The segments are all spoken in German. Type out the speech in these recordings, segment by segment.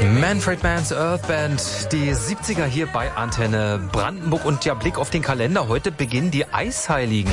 Manfred Mann's Earth Band, die 70er hier bei Antenne Brandenburg und der Blick auf den Kalender. Heute beginnen die Eisheiligen.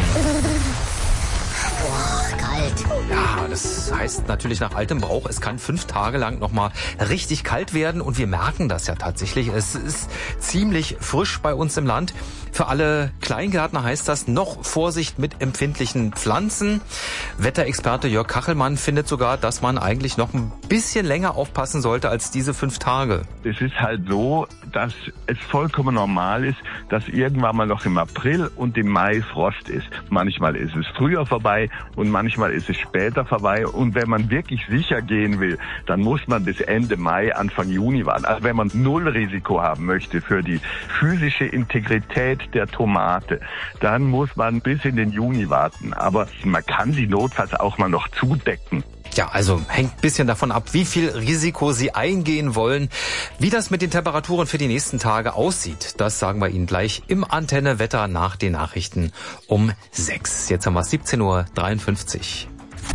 Boah, kalt. Ja, das heißt natürlich nach altem Brauch, es kann 5 Tage lang nochmal richtig kalt werden und wir merken das ja tatsächlich. Es ist ziemlich frisch bei uns im Land. Für alle Kleingärtner heißt das noch Vorsicht mit empfindlichen Pflanzen. Wetterexperte Jörg Kachelmann findet sogar, dass man eigentlich noch ein bisschen länger aufpassen sollte als diese 5 Tage. Es ist halt so, dass es vollkommen normal ist, dass irgendwann mal noch im April und im Mai Frost ist. Manchmal ist es früher vorbei und manchmal ist es später vorbei. Und wenn man wirklich sicher gehen will, dann muss man bis Ende Mai, Anfang Juni warten. Also wenn man Nullrisiko haben möchte für die physische Integrität der Tomate, dann muss man bis in den Juni warten. Aber man kann sie notfalls auch mal noch zudecken. Ja, also hängt ein bisschen davon ab, wie viel Risiko Sie eingehen wollen. Wie das mit den Temperaturen für die nächsten Tage aussieht, das sagen wir Ihnen gleich im Antenne-Wetter nach den Nachrichten um 6. Jetzt haben wir 17:53 Uhr.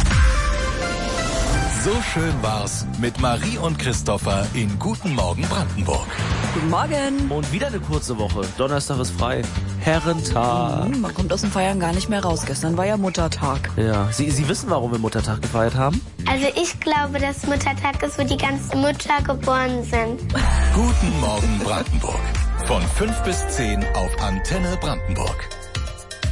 So schön war's mit Marie und Christopher in Guten Morgen Brandenburg. Guten Morgen. Und wieder eine kurze Woche. Donnerstag ist frei. Herrentag. Man kommt aus dem Feiern gar nicht mehr raus. Gestern war ja Muttertag. Ja, Sie wissen, warum wir Muttertag gefeiert haben? Also ich glaube, dass Muttertag ist, wo die ganzen Mütter geboren sind. Guten Morgen Brandenburg. Von 5 bis 10 auf Antenne Brandenburg.